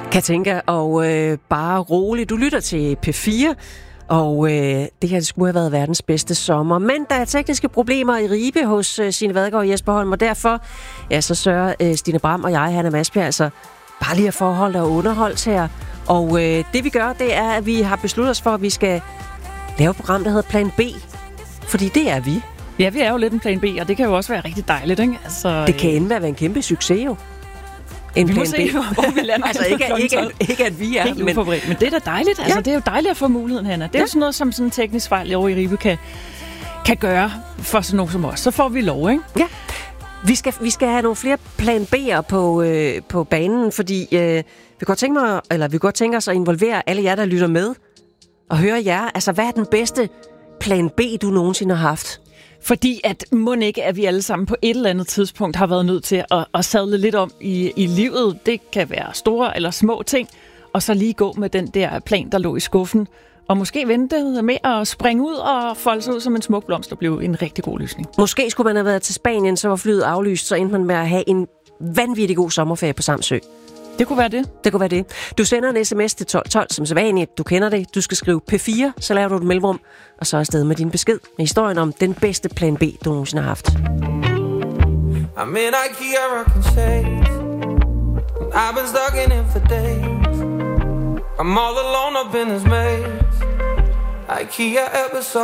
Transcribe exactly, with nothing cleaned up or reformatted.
Katinka, og øh, bare rolig. Du lytter til P fire, og øh, det her skulle have været verdens bedste sommer. Men der er tekniske problemer i Ribe hos øh, Signe Vadgaard og Jesper Holm, og derfor ja, så sørger øh, Stine Bram og jeg, Hanna Masbjerg, altså bare lige at forholde og underholdt her. Og øh, det vi gør, det er, at vi har besluttet os for, at vi skal lave et program, der hedder Plan B. Fordi det er vi. Ja, vi er jo lidt en Plan B, og det kan jo også være rigtig dejligt, ikke? Altså, det kan ende med at være en kæmpe succes jo. En vi Plan må se, hvor vi lander. Altså ikke, ikke, ikke, ikke at vi er, men, men det er da dejligt. Altså, ja. Det er jo dejligt at få muligheden, Hanna. Det er ja. jo sådan noget, som sådan en teknisk fejl over i Ribe kan, kan gøre for sådan nogen som os. Så får vi lov, ikke? Ja. Vi skal, vi skal have nogle flere Plan B'er på, øh, på banen, fordi øh, vi godt tænke mig, eller vi godt tænke os at involvere alle jer, der lytter med, og høre jer. Altså, hvad er den bedste Plan B, du nogensinde har haft? Fordi at må ikke, at vi alle sammen på et eller andet tidspunkt har været nødt til at, at sadle lidt om i, i livet. Det kan være store eller små ting, og så lige gå med den der plan, der lå i skuffen, og måske vente med at springe ud og folde sig ud som en smuk blomst, der blev en rigtig god løsning. Måske skulle man have været til Spanien, så var flyet aflyst, så endte man med at have en vanvittig god sommerferie på Samsø. Det kunne være det. Det kunne være det. Du sender en sms til tolv tolv, som sædvanligt. Du kender det. Du skal skrive P fire, så laver du et mellemrum, og så er afsted med din besked med historien om den bedste Plan B, du nogensinde har haft. I'm in IKEA rocking shades. I've been stuck in it for days. I'm all alone up in this maze. IKEA episode.